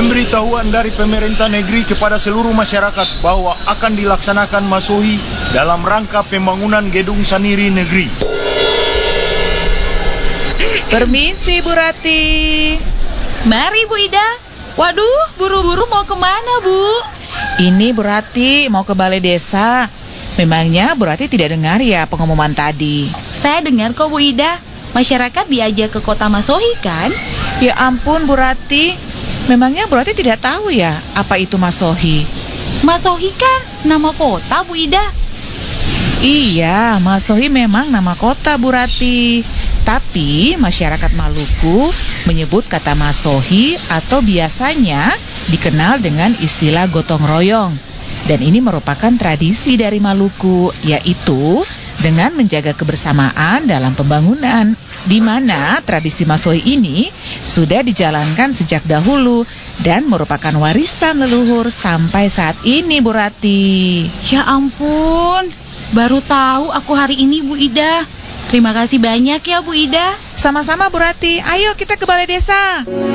Pemberitahuan dari pemerintah negeri kepada seluruh masyarakat bahwa akan dilaksanakan Masohi dalam rangka pembangunan Gedung Saniri Negeri. Permisi Bu Rati. Mari Bu Ida. Waduh, buru-buru mau kemana Bu? Ini Bu Rati mau ke balai desa. Memangnya Bu Rati tidak dengar ya pengumuman tadi? Saya dengar kok Bu Ida. Masyarakat diajak ke kota Masohi kan? Ya ampun Bu Rati, memangnya Bu Rati tidak tahu ya apa itu Masohi? Masohi kan nama kota Bu Ida. Iya, Masohi memang nama kota Bu Rati. Tapi masyarakat Maluku menyebut kata Masohi atau biasanya dikenal dengan istilah gotong royong. Dan ini merupakan tradisi dari Maluku, yaitu dengan menjaga kebersamaan dalam pembangunan, di mana tradisi Masohi ini sudah dijalankan sejak dahulu dan merupakan warisan leluhur sampai saat ini Bu Rati. Ya ampun, baru tahu aku hari ini Bu Ida. Terima kasih banyak ya Bu Ida. Sama-sama Bu Rati, ayo kita ke balai desa.